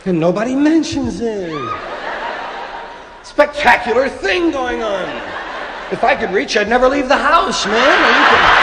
And nobody mentions it. Spectacular thing going on. If I could reach, I'd never leave the house, man.